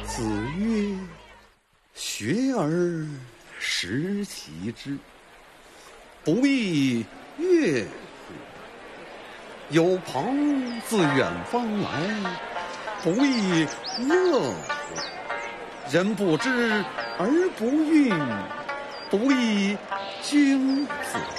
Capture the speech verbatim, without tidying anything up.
子曰：学而时习之，不亦乐乎？有朋自远方来，不亦乐乎？人不知而不愠，不亦君子？